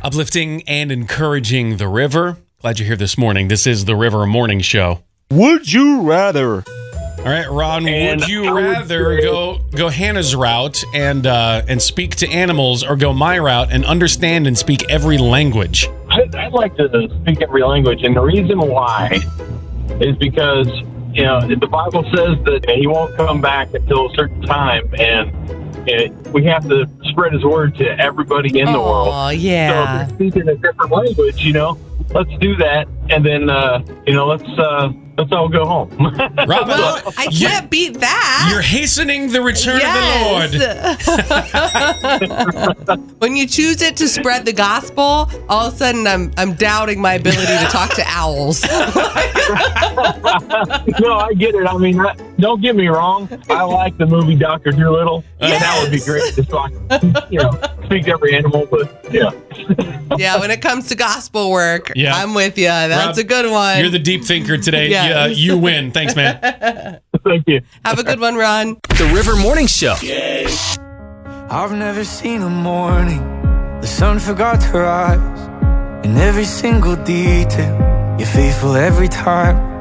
Uplifting and encouraging the river. Glad you're here this morning. This is the River Morning Show. Would you rather? All right, Ron, would you rather go Hannah's route and speak to animals, or go my route and understand and speak every language? I'd like to speak every language, and the reason why is because, you know, the Bible says that he won't come back until a certain time, and we have to spread his word to everybody in the world. Oh, yeah. So if you're speaking a different language, you know, let's do that, and then, let's all go home. Robin, Well, I can't beat that. you're hastening the return of the Lord. When you choose it to spread the gospel, all of a sudden I'm doubting my ability to talk to owls. No, I get it. I mean, don't get me wrong. I like the movie Dr. Dolittle, and that would be great to talk, speak to every animal, but yeah. Yeah, when it comes to gospel work, Yeah. I'm with you. That's Rob, a good one. You're the deep thinker today. Yes. You win. Thanks, man. Thank you. Have a good one, Ron. The River Morning Show. I've never seen a morning the sun forgot to rise. In every single detail, you're faithful every time.